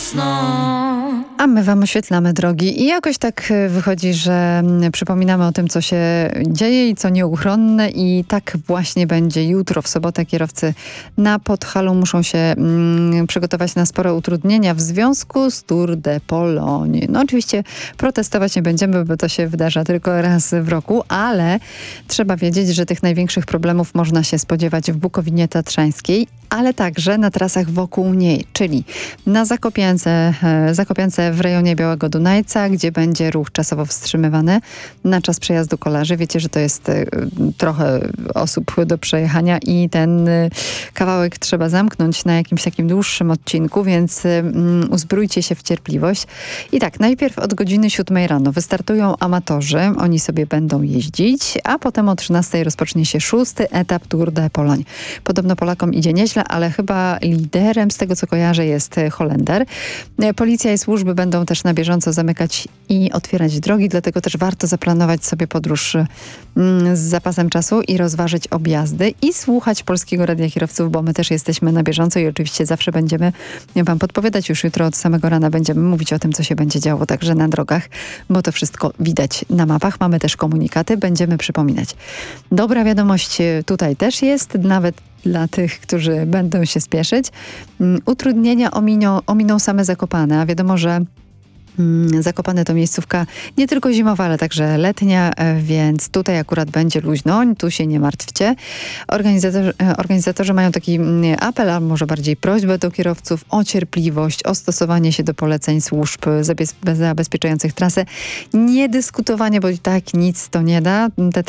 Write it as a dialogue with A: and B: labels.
A: wiosną.
B: A my wam oświetlamy drogi i jakoś tak wychodzi, że przypominamy o tym, co się dzieje i co nieuchronne i tak właśnie będzie jutro. W sobotę kierowcy na Podhalu muszą się przygotować na spore utrudnienia w związku z Tour de Pologne. No oczywiście protestować nie będziemy, bo to się wydarza tylko raz w roku, ale trzeba wiedzieć, że tych największych problemów można się spodziewać w Bukowinie Tatrzańskiej, ale także na trasach wokół niej, czyli na Zakopiance w rejonie Białego Dunajca, gdzie będzie ruch czasowo wstrzymywany na czas przejazdu kolarzy. Wiecie, że to jest trochę osób do przejechania i ten kawałek trzeba zamknąć na jakimś takim dłuższym odcinku, więc uzbrójcie się w cierpliwość. I tak, najpierw od godziny 7 rano wystartują amatorzy, oni sobie będą jeździć, a potem o 13 rozpocznie się 6. etap Tour de Pologne. Podobno Polakom idzie nieźle, ale chyba liderem, z tego co kojarzę, jest Holender. Policja i służby będą też na bieżąco zamykać i otwierać drogi, dlatego też warto zaplanować sobie podróż z zapasem czasu i rozważyć objazdy i słuchać Polskiego Radia Kierowców, bo my też jesteśmy na bieżąco i oczywiście zawsze będziemy wam podpowiadać. Już jutro od samego rana będziemy mówić o tym, co się będzie działo także na drogach, bo to wszystko widać na mapach. Mamy też komunikaty, będziemy przypominać. Dobra wiadomość tutaj też jest, nawet dla tych, którzy będą się spieszyć. Utrudnienia ominą same Zakopane, a wiadomo, że Zakopane to miejscówka nie tylko zimowa, ale także letnia, więc tutaj akurat będzie luźno, tu się nie martwcie. Organizatorzy mają taki apel, a może bardziej prośbę do kierowców o cierpliwość, o stosowanie się do poleceń służb zabezpieczających trasę. Nie dyskutowanie, bo i tak nic to nie da. Te